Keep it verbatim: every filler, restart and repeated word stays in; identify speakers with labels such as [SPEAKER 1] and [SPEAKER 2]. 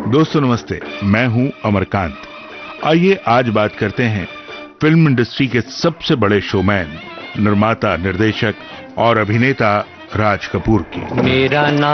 [SPEAKER 1] दोस्तों नमस्ते, मैं हूं अमरकांत। आइए आज बात करते हैं फिल्म इंडस्ट्री के सबसे बड़े शोमैन, निर्माता, निर्देशक और अभिनेता राज कपूर की।
[SPEAKER 2] मेरा नाम